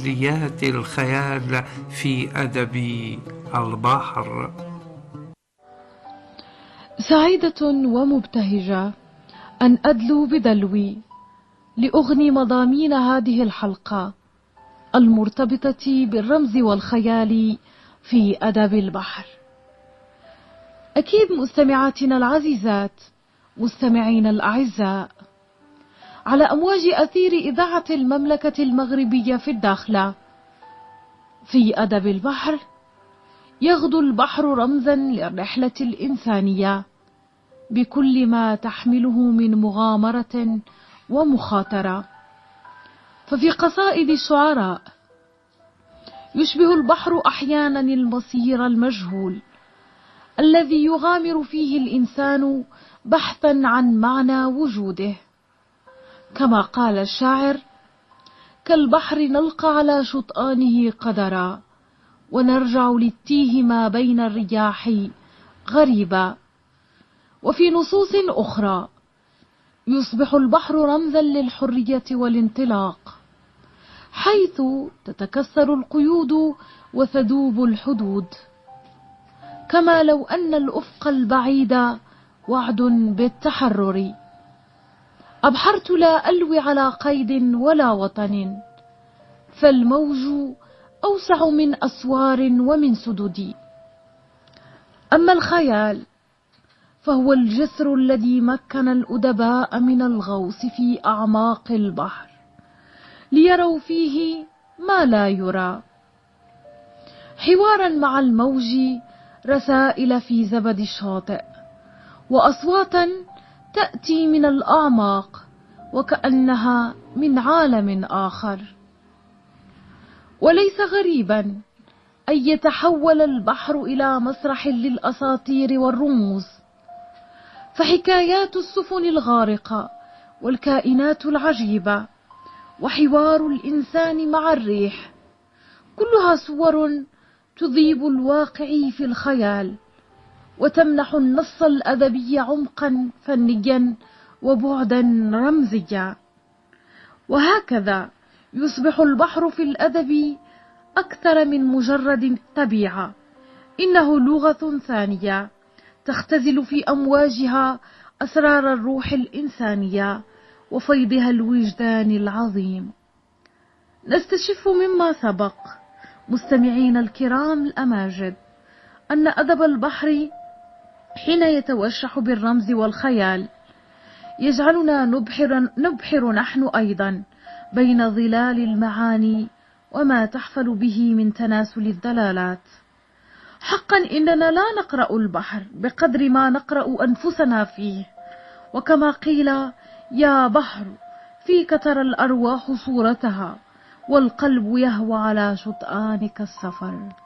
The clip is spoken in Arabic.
تحديات الخيال في أدب البحر. سعيدة ومبتهجة أن أدلو بدلوي لأغني مضامين هذه الحلقة المرتبطة بالرمز والخيال في أدب البحر. أكيد مستمعاتنا العزيزات، مستمعين الأعزاء، على أمواج أثير إذاعة المملكة المغربية في الداخلة، في أدب البحر يغدو البحر رمزا للرحلة الإنسانية بكل ما تحمله من مغامرة ومخاطرة. ففي قصائد الشعراء يشبه البحر أحيانا المصير المجهول الذي يغامر فيه الإنسان بحثا عن معنى وجوده، كما قال الشاعر: كالبحر نلقى على شطآنه قدرا، ونرجع للتيه ما بين الرياح غريبا. وفي نصوص أخرى يصبح البحر رمزا للحرية والانطلاق، حيث تتكسر القيود وتذوب الحدود، كما لو أن الأفق البعيد وعد بالتحرر. أبحرت لا ألوي على قيد ولا وطن، فالموج أوسع من أسوار ومن سدود. أما الخيال فهو الجسر الذي مكن الأدباء من الغوص في أعماق البحر ليروا فيه ما لا يرى، حوارا مع الموج، رسائل في زبد الشاطئ، وأصواتا تأتي من الأعماق وكأنها من عالم آخر. وليس غريبا أن يتحول البحر إلى مسرح للأساطير والرموز، فحكايات السفن الغارقة والكائنات العجيبة وحوار الإنسان مع الريح كلها صور تذيب الواقع في الخيال، وتمنح النص الأدبي عمقا فنيا وبعدا رمزيا. وهكذا يصبح البحر في الأدب أكثر من مجرد طبيعة، إنه لغة ثانية تختزل في أمواجها أسرار الروح الإنسانية وفيضها الوجدان العظيم. نستشف مما سبق مستمعين الكرام الأماجد أن أدب البحر حين يتوشح بالرمز والخيال يجعلنا نبحر نحن أيضا بين ظلال المعاني وما تحفل به من تناسل الدلالات. حقا إننا لا نقرأ البحر بقدر ما نقرأ أنفسنا فيه، وكما قيل: يا بحر فيك ترى الأرواح صورتها، والقلب يهوى على شطآنك السفر.